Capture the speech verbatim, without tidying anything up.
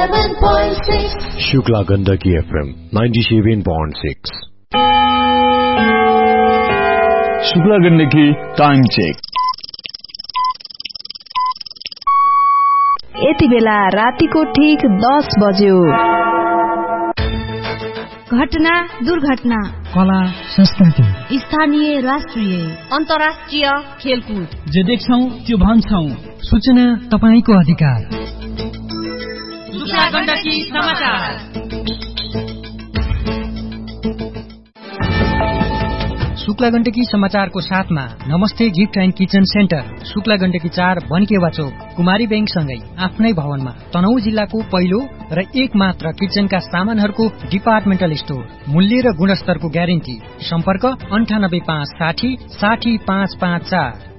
ninety-seven point six. Shukla Gandaki F M ninety-seven point six. Shukla Gandaki time check. यति बेला रातिको ठीक दस बज्यो। घटना दुर्घटना, कला संस्कृति, स्थानीय राष्ट्रिय अन्तर्राष्ट्रिय खेलकुद, जे देख्छौं त्यो भन्छौं, सूचना तपाईको अधिकार। शुक्ला गण्डकी समाचार। शुक्ला गण्डकी समाचारको साथमा नमस्ते gift and kitchen centre, Shukla Gandaki चार बनकेवा चोक, कुमारी बैंक सँगै आफ्नै भवनमा तनहुँ जिल्लाको पहिलो र एक मात्र किचनका सामानहरूको डिपार्टमेन्टल स्टोर। मूल्य र गुणस्तरको ग्यारेन्टी। सम्पर्क अन्ठानब्बे पाँच साठी साठी पाँच पाँच चार।